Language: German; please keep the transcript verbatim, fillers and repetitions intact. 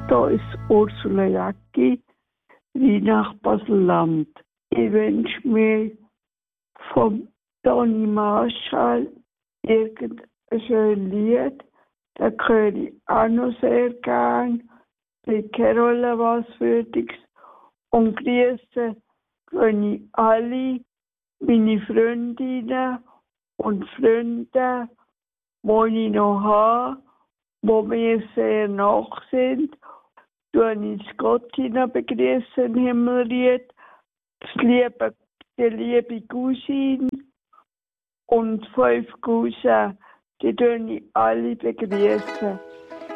Da ist Ursula Jacki, wie nach Basel-Land. Ich wünsche mir vom Toni Marshall irgendein schönes Lied. Das höre ich auch noch sehr gern. Bei Carola was Würdiges. Und grüße können ich alle meine Freundinnen und Freunde, die ich noch habe, die mir sehr nach sind. Tue ich Gott begrüßen im Himmelried, das liebe, die liebe Cousine und fünf Cousins, die tue ich alle begrüßen.